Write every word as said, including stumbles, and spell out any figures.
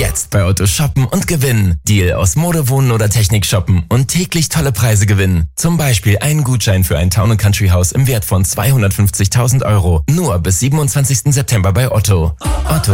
Jetzt bei Otto shoppen und gewinnen. Deal aus Mode, Wohnen oder Technik shoppen und täglich tolle Preise gewinnen. Zum Beispiel einen Gutschein für ein Town- und Country-Haus im Wert von zweihundertfünfzigtausend Euro. Nur bis siebenundzwanzigsten September bei Otto. Otto.